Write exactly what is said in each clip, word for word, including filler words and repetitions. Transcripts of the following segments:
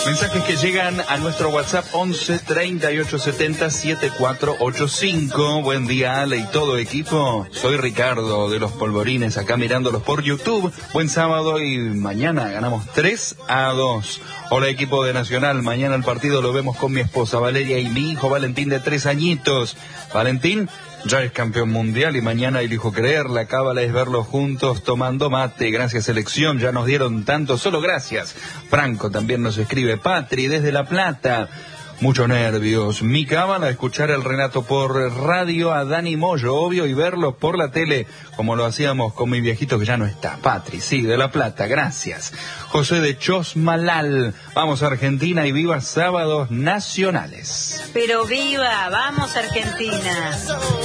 Mensajes que llegan a nuestro WhatsApp once treinta y ocho setenta setenta y cuatro ochenta y cinco. Buen día, Ale y todo equipo. Soy Ricardo de Los Polvorines, acá mirándolos por YouTube. Buen sábado y mañana ganamos tres a dos. Hola equipo de Nacional, mañana el partido lo vemos con mi esposa Valeria y mi hijo Valentín de tres añitos. Valentín ya es campeón mundial y mañana elijo creer, la cábala es verlos juntos tomando mate. Gracias selección, ya nos dieron tanto, solo gracias. Franco también nos escribe, Patri desde La Plata. Muchos nervios. Mi cábala, escuchar el relato por radio a Dani Moyo, obvio, y verlos por la tele, como lo hacíamos con mi viejito que ya no está. Patri, sí, de La Plata, gracias. José de Chosmalal, vamos a Argentina y viva sábados nacionales. Pero viva, vamos Argentina.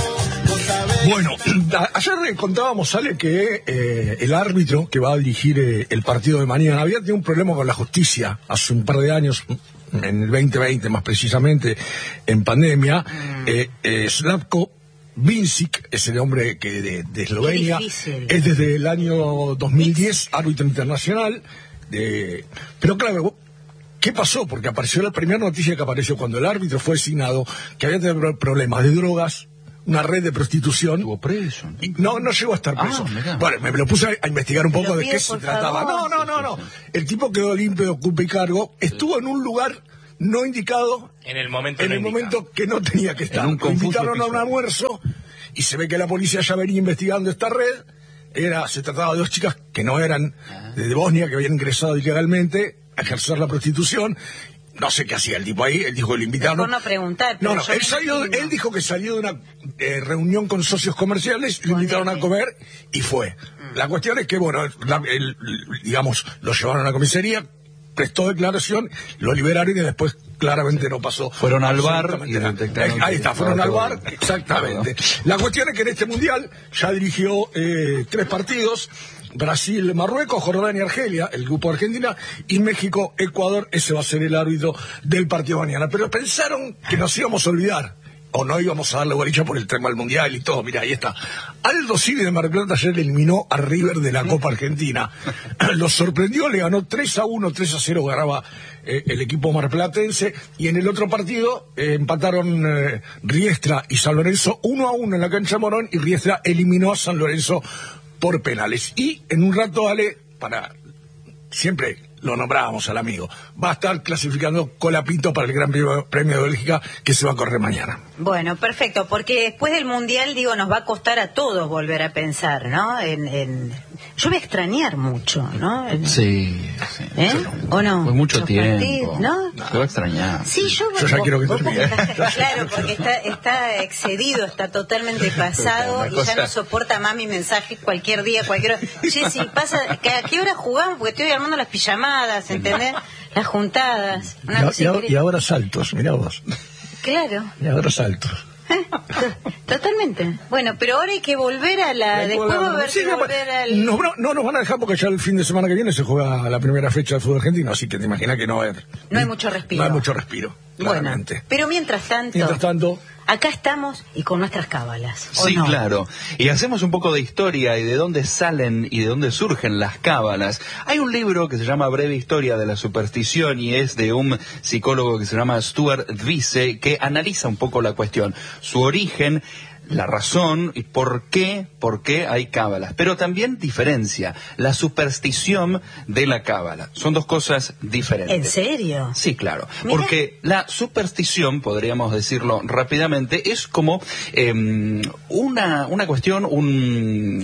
Bueno, ayer contábamos, Ale, que eh, el árbitro que va a dirigir eh, el partido de mañana había tenido un problema con la justicia hace un par de años, en el veinte veinte más precisamente, en pandemia. Mm. eh, eh, Slavko Vincic es el hombre que de, de Eslovenia, es desde el año dos mil diez árbitro internacional, de, pero claro, ¿qué pasó? Porque apareció la primera noticia que apareció cuando el árbitro fue designado, que había tenido problemas de drogas, una red de prostitución. ¿Estuvo preso? Y no, no llegó a estar preso. Ah, bueno, me, me lo puse a, a investigar un poco de qué se favor. trataba. No, no, no, no. El tipo quedó limpio de culpa y cargo. Estuvo en un lugar no indicado. En el momento En no el indicado. momento que no tenía que estar. En un Lo invitaron confuso a un almuerzo y se ve que la policía ya venía investigando esta red. Era, se trataba de dos chicas que no eran de Bosnia, que habían ingresado ilegalmente a ejercer la prostitución. No sé qué hacía el tipo ahí, él dijo que lo invitaron. Por no preguntar. No, no, él, salió, él dijo que salió de una eh, reunión con socios comerciales, lo invitaron a comer y fue. Mm. La cuestión es que, bueno, la, el, digamos, lo llevaron a la comisaría, prestó declaración, lo liberaron y después claramente no pasó. Fueron al bar y detectaron. Ahí está, fueron al bar, exactamente. La cuestión es que en este mundial ya dirigió eh, tres partidos. Brasil, Marruecos, Jordania, Argelia, el grupo de Argentina, y México, Ecuador. Ese va a ser el árbitro del partido mañana. Pero pensaron que nos íbamos a olvidar, o no íbamos a darle bolilla por el tema del mundial y todo. Mira, ahí está. Aldo Civi de Mar del Plata ayer eliminó a River de la Copa Argentina. Lo sorprendió, le ganó tres a uno, tres a cero ganaba eh, el equipo marplatense. Y en el otro partido eh, empataron eh, Riestra y San Lorenzo uno a uno en la cancha Morón, y Riestra eliminó a San Lorenzo por penales. Y en un rato, Ale, para siempre lo nombrábamos al amigo, va a estar clasificando Colapinto para el Gran Premio de Bélgica, que se va a correr mañana. Bueno, perfecto, porque después del Mundial, digo, nos va a costar a todos volver a pensar, ¿no? En, en... Yo voy a extrañar mucho, ¿no? En... Sí, sí. ¿Eh? ¿O no? Fue mucho Los tiempo. partidos, ¿no? Se va a extrañar. Sí, yo... Yo ya vos, quiero que vos termine. estás, claro, porque está, está excedido, está totalmente pasado y ya no soporta más mis mensajes cualquier día, cualquier hora. Che, si pasa, ¿a qué hora jugamos? Porque estoy armando las pijamadas, ¿entendés? Las juntadas. Una Y, cosa y, increíble. y ahora saltos, mirá vos. Claro. Y ahora saltos. ¿Eh? Totalmente. Bueno, pero ahora hay que volver a la... Después va a haber Sí, que no, volver al... no, no, no nos van a dejar porque ya el fin de semana que viene se juega la primera fecha del fútbol argentino, así que te imaginas que no va a haber... No hay mucho respiro. No hay mucho respiro, claramente. Bueno, pero mientras tanto... Mientras tanto... Acá estamos y con nuestras cábalas. ¿O Sí, no? claro. Y hacemos un poco de historia y de dónde salen y de dónde surgen las cábalas. Hay un libro que se llama Breve Historia de la Superstición y es de un psicólogo que se llama Stuart Vice, que analiza un poco la cuestión, su origen, la razón y por qué, por qué hay cábalas. Pero también diferencia la superstición de la cábala. Son dos cosas diferentes. ¿En serio? Sí, claro. Mira. Porque la superstición, podríamos decirlo rápidamente, es como eh, una, una cuestión, un...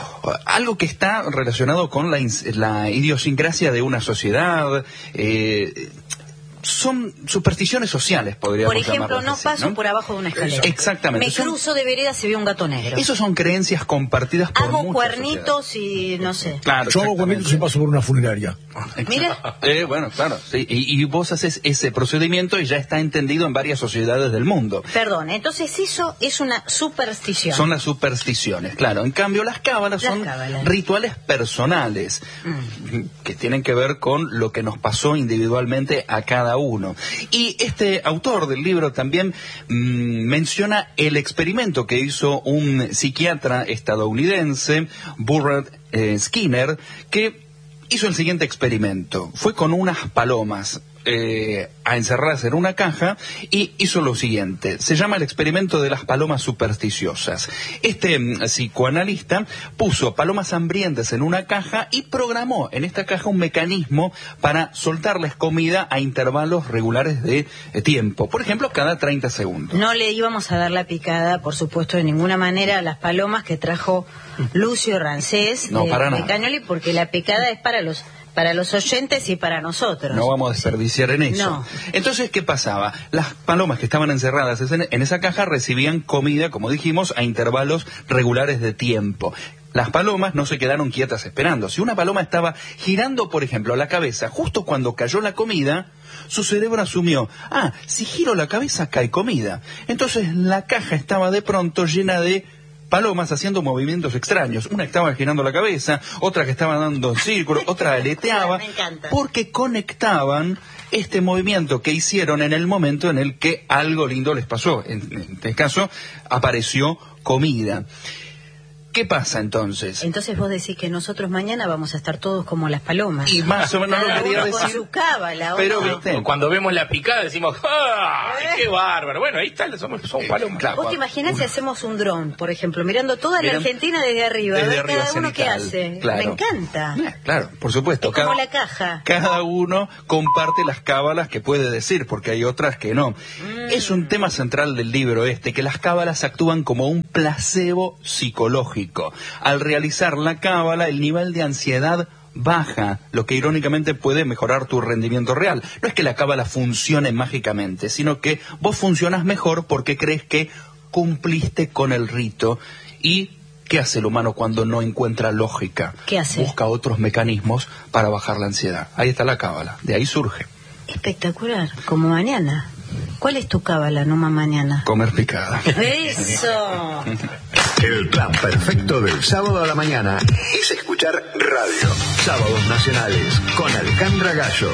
algo que está relacionado con la, la idiosincrasia de una sociedad. eh, Son supersticiones sociales, podríamos Por ejemplo, llamarlas no así, paso ¿no? por abajo de una escalera. Exactamente. Me Son- cruzo de vereda si veo un gato negro. Esos son creencias compartidas por Hago muchas cuernitos y no sé. Claro, Yo hago cuernitos y paso por una funeraria. Mira. Eh, bueno, claro. Sí. Y, y vos haces ese procedimiento y ya está entendido en varias sociedades del mundo. Perdón, entonces eso es una superstición. Son las supersticiones, claro. En cambio, las cábalas Las son cábalas. rituales personales Mm. que tienen que ver con lo que nos pasó individualmente a cada uno. Y este autor del libro también mmm, menciona el experimento que hizo un psiquiatra estadounidense, Burrard eh, Skinner, que hizo el siguiente experimento. Fue con unas palomas. eh, a encerrarse en una caja y hizo lo siguiente. Se llama el experimento de las palomas supersticiosas. Este mm, psicoanalista puso palomas hambrientas en una caja y programó en esta caja un mecanismo para soltarles comida a intervalos regulares de eh, tiempo. Por ejemplo, cada treinta segundos. No le íbamos a dar la picada, por supuesto, de ninguna manera a las palomas que trajo Lucio Rancés no, de, para de nada. Cañoli, porque la picada es para los para los oyentes y para nosotros. No vamos a desperdiciar en eso. No. Entonces, ¿qué pasaba? Las palomas que estaban encerradas en, en esa caja recibían comida, como dijimos, a intervalos regulares de tiempo. Las palomas no se quedaron quietas esperando. Si una paloma estaba girando, por ejemplo, la cabeza justo cuando cayó la comida, su cerebro asumió, ah, si giro la cabeza cae comida. Entonces la caja estaba de pronto llena de palomas haciendo movimientos extraños. Una estaba girando la cabeza, otra que estaba dando círculos, otra aleteaba, Me encanta. porque conectaban este movimiento que hicieron en el momento en el que algo lindo les pasó. En, en este caso, apareció comida. ¿Qué pasa entonces? Entonces vos decís que nosotros mañana vamos a estar todos como las palomas. Y más o menos Cada lo quería uno con decir. su cábala, ¿o Pero no? viste, Cuando vemos la picada decimos, ¡ay, qué bárbaro! Bueno, ahí está, somos, somos palomas. claro. ¿Vos te imaginás si hacemos un dron, por ejemplo, mirando toda la Miran- Argentina desde arriba? desde a ver arriba cada uno qué cenital, hace. claro. Me encanta. Eh, claro, por supuesto. Es como la caja. Cada uno comparte las cábalas que puede decir, porque hay otras que no. Mm. Es un tema central del libro este, que las cábalas actúan como un placebo psicológico. Al realizar la cábala, el nivel de ansiedad baja, lo que irónicamente puede mejorar tu rendimiento real. No es que la cábala funcione mágicamente, sino que vos funcionás mejor porque crees que cumpliste con el rito. ¿Y qué hace el humano cuando no encuentra lógica? ¿Qué hace? Busca otros mecanismos para bajar la ansiedad. Ahí está la cábala, de ahí surge. Espectacular, como mañana. ¿Cuál es tu cábala, no más mañana? Comer picada. ¡Eso! El plan perfecto del sábado a la mañana es escuchar radio. Sábados Nacionales con Alejandra Gallo.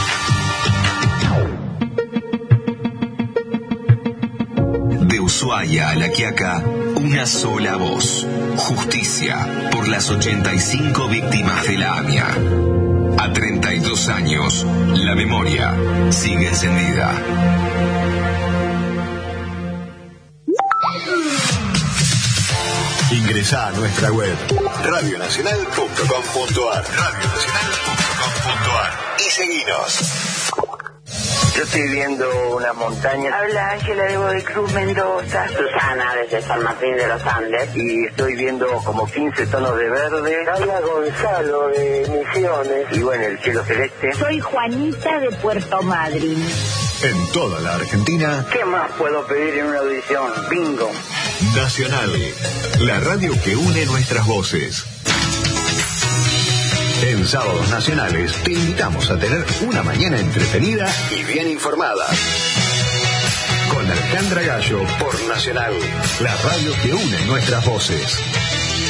De Ushuaia a La Quiaca, una sola voz. Justicia por las ochenta y cinco víctimas de la AMIA. A treinta y dos años, la memoria sigue encendida. Ingresa a nuestra web radio nacional punto com punto ar radio nacional punto com punto ar y seguinos. Yo estoy viendo una montaña. Habla Ángela de Bodecruz Mendoza. Susana desde San Martín de los Andes. Y estoy viendo como quince tonos de verde. Habla Gonzalo de Misiones. Y bueno, el cielo celeste. Soy Juanita de Puerto Madryn. En toda la Argentina, ¿Qué más puedo pedir en una audición? Bingo. Nacional, la radio que une nuestras voces. En Sábados Nacionales te invitamos a tener una mañana entretenida y bien informada. Con Alejandra Gallo por Nacional, la radio que une nuestras voces.